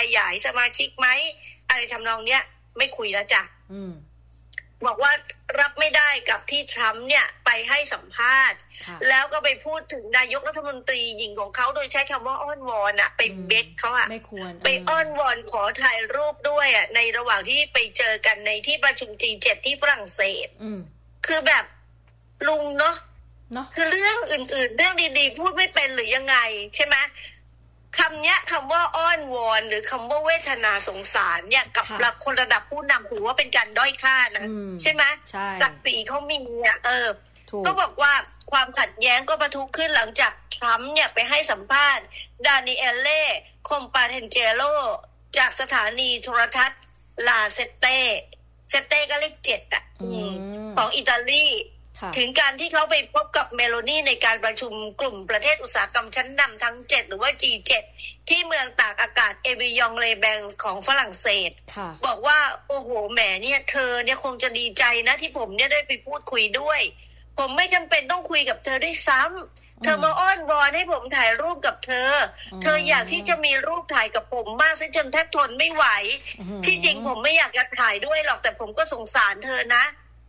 ยายสมาชิกไหมอะไรทำนองเนี้ยไม่คุยแล้วจ้ะบอกว่ารับไม่ได้กับที่ทรัมป์เนี่ยไปให้สัมภาษณ์แล้วก็ไปพูดถึงนายกรัฐมนตรีหญิงของเขาโดยใช้คำว่าอ้อนวอนอะไปเบคเขาอะไปอ้อนวอนขอถ่ายรูปด้วยอะในระหว่างที่ไปเจอกันในที่ประชุม G7 ที่ฝรั่งเศสคือแบบลุงเนาะคือเรื่องอื่นๆเรื่องดีๆพูดไม่เป็นหรือยังไงใช่ไหมคำเนี้ยคำว่าอ้อนวอนหรือคำว่าเวทนาสงสารเนี่ยกับคนระดับผู้นำถือว่าเป็นการด้อยค่านะใช่ไหมศักดิ์ศรีเขามีอ่ะก็บอกว่าความขัดแย้งก็ปะทุขึ้นหลังจากทรัมป์เนี่ยไปให้สัมภาษณ์ดานิเอลเล่คอมปาเทนเจโลจากสถานีโทรทัศน์ลาเซเต้ก็เลข7อ่ะของอิตาลีถึงการที่เขาไปพบกับเมโลนีในการประชุมกลุ่มประเทศอุตสาหกรรมชั้นนำทั้ง7หรือว่า G7 ที่เมืองตากอากาศเอวิยองเลแบงของฝรั่งเศสบอกว่าโอ้โหแหมเนี่ยเธอเนี่ยคงจะดีใจนะที่ผมเนี่ยได้ไปพูดคุยด้วยผมไม่จำเป็นต้องคุยกับเธอด้วยซ้ำเธอมาอ้อนวอนให้ผมถ่ายรูปกับเธออยากที่จะมีรูปถ่ายกับผมมากซะจนแทบทนไม่ไหวที่จริงผมไม่อยากจะถ่ายด้วยหรอกแต่ผมก็สงสารเธอนะ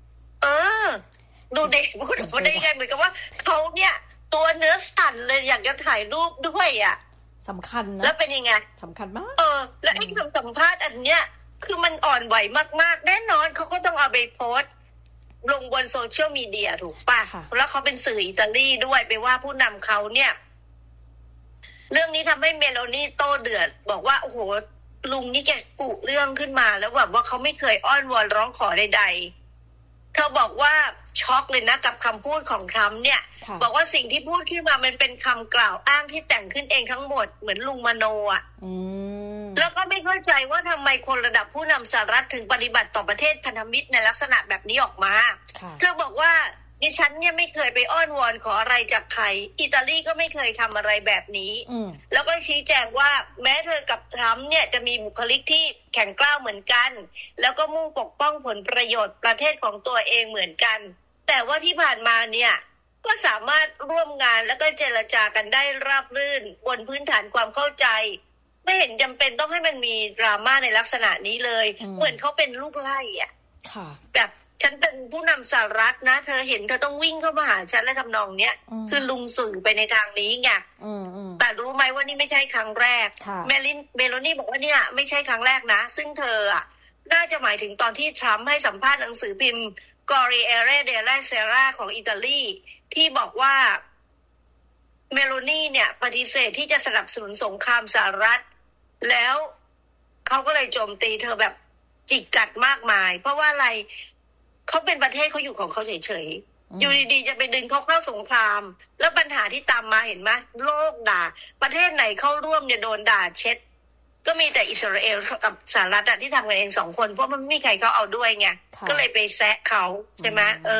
ดูเด็กพูดออกมาได้ไงเหมือนกับว่าเขาเนี่ยตัวเนื้อสั่นเลยอยากจะถ่ายรูปด้วยอ่ะสำคัญนะแล้วเป็นยังไงสำคัญมากแล้วไอ้คำสัมภาษณ์อันเนี้ยคือมันอ่อนไหวมากๆแน่นอนเขาก็ต้องเอาไปโพสต์ลงบนโซเชียลมีเดียถูกป่ะแล้วเขาเป็นสื่ออิตาลีด้วยไปว่าผู้นำเขาเนี่ยเรื่องนี้ทำให้เมโลนี่โต้เดือดบอกว่าโอ้โหลุงนี่แกกุเรื่องขึ้นมาแล้วแบบว่าเขาไม่เคยอ้อนวอนร้องขอใดๆเธอบอกว่าช็อกเลยนะกับคำพูดของทรัมป์เนี่ยบอกว่าสิ่งที่พูดขึ้นมามันเป็นคำกล่าวอ้างที่แต่งขึ้นเองทั้งหมดเหมือนลุงมโนอ่ะแล้วก็ไม่เข้าใจว่าทำไมคนระดับผู้นำสหรัฐถึงปฏิบัติต่อประเทศพันธมิตรในลักษณะแบบนี้ออกมาเธอบอกว่าดิฉันเนี่ยไม่เคยไปอ้อนวอนขออะไรจากใครอิตาลีก็ไม่เคยทำอะไรแบบนี้แล้วก็ชี้แจงว่าแม้เธอกับทรัมป์เนี่ยจะมีบุคลิกที่แข็งกร้าวเหมือนกันแล้วก็มุ่งปกป้องผลประโยชน์ประเทศของตัวเองเหมือนกันแต่ว่าที่ผ่านมาเนี่ยก็สามารถร่วมงานแล้วก็เจรจากันได้ราบรื่นบนพื้นฐานความเข้าใจไม่เห็นจำเป็นต้องให้มันมีดราม่าในลักษณะนี้เลยเหมือนเขาเป็นลูกไล่อ่ะแบบฉันเป็นผู้นำสหรัฐนะเธอเห็นเธอต้องวิ่งเข้ามาหาฉันและทำนองเนี้ยคือลุงสื่อไปในทางนี้ไงแต่รู้ไหมว่านี่ไม่ใช่ครั้งแรกเมโลนี่บอกว่าเนี่ยไม่ใช่ครั้งแรกนะซึ่งเธออ่ะน่าจะหมายถึงตอนที่ทรัมป์ให้สัมภาษณ์หนังสือพิมพ์Corriere della Sera ของอิตาลีที่บอกว่าเมโลนี่เนี่ยปฏิเสธที่จะสนับสนุนสงครามสหรัฐแล้วเขาก็เลยโจมตีเธอแบบจิกกัดมากมายเพราะว่าอะไรเขาเป็นประเทศเขาอยู่ของเขาเฉยๆอยู่ดีๆจะไปดึงเขาเข้าสงครามแล้วปัญหาที่ตามมาเห็นไหมโลกด่าประเทศไหนเข้าร่วมเนี่ยโดนด่าเช็ดก็มีแต่อิสราเอลกับสหรัฐที่ทำกันเอง2คนเพราะมันไม่มีใครเขาเอาด้วยไงก็เลยไปแซะเขาใช่ไหม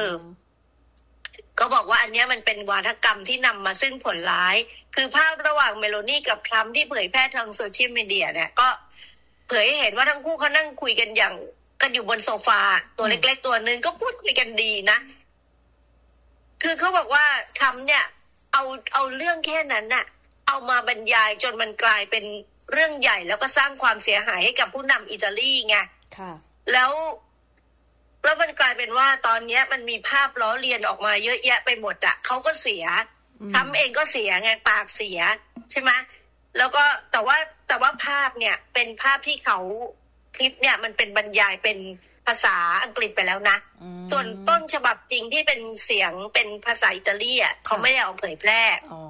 ก็บอกว่าอันนี้มันเป็นวาทกรรมที่นำมาซึ่งผลร้ายคือภาพระหว่างเมโลนี่กับทรัมป์ที่เผยแพร่ทางโซเชียลมีเดียเนี่ยก็เผยให้เห็นว่าทั้งคู่เขานั่งคุยกันอย่างกันอยู่บนโซฟาตัวเล็กๆตัวนึงก็พูดคุยกันดีนะคือเขาบอกว่าทรัมป์เนี่ยเอาเรื่องแค่นั้นน่ะเอามาบรรยายจนมันกลายเป็นเรื่องใหญ่แล้วก็สร้างความเสียหายให้กับผู้นำอิตาลีไงแล้วมันกลายเป็นว่าตอนนี้มันมีภาพล้อเลียนออกมาเยอะแยะไปหมดอ่ะเขาก็เสียทำเองก็เสียไงปากเสียใช่ไหมแล้วก็แต่ว่าภาพเนี่ยเป็นภาพที่เขาคลิปเนี่ยมันเป็นบรรยายเป็นภาษาอังกฤษไปแล้วนะส่วนต้นฉบับจริงที่เป็นเสียงเป็นภาษาอิตาลีอ่ะเขาไม่ได้เอาเผยแพร่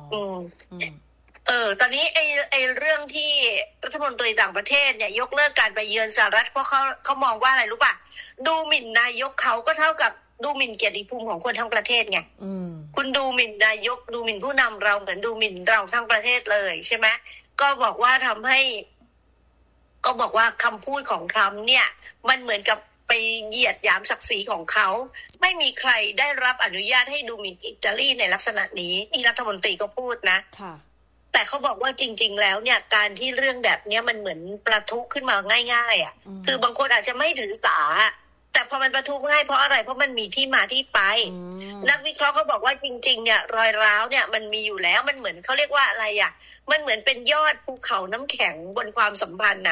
ตอนนี้ไอเรื่องที่รัฐมนตรีต่างประเทศเนี่ยยกเลิกการไปเยือนสหรัฐเพราะเขามองว่าอะไรรู้ป่ะดูหมิ่นนายกเขาก็เท่ากับดูหมิ่นเกียรติภูมิของคนทั้งประเทศไงคุณดูหมิ่นนายกดูหมิ่นผู้นำเราเหมือนดูหมิ่นเราทั้งประเทศเลยใช่ไหมก็บอกว่าทำให้ก็บอกว่าคำพูดของทรัมป์เนี่ยมันเหมือนกับไปเหยียดหยามศักดิ์ศรีของเขาไม่มีใครได้รับอนุญาตให้ดูหมิ่นอิตาลีในลักษณะนี้นี่รัฐมนตรีก็พูดนะแต่เขาบอกว่าจริงๆแล้วเนี่ยการที่เรื่องแบบนี้มันเหมือนประทุขึ้นมาง่ายๆอ่ะคือบางคนอาจจะไม่ถือสาแต่พอมันประทุง่ายเพราะอะไรเพราะมันมีที่มาที่ไปนักวิเคราะห์เขาบอกว่าจริงๆเนี่ยรอยร้าวเนี่ยมันมีอยู่แล้วมันเหมือนเขาเรียกว่าอะไรอ่ะมันเหมือนเป็นยอดภูเขาน้ำแข็งบนความสัมพันธ์